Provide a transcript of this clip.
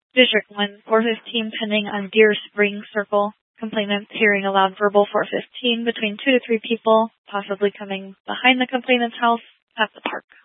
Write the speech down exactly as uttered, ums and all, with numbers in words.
District one, four fifteen pending on Deer Spring Circle. Complainants hearing a loud verbal four fifteen between two to three people, possibly coming behind the complainant's house at the park.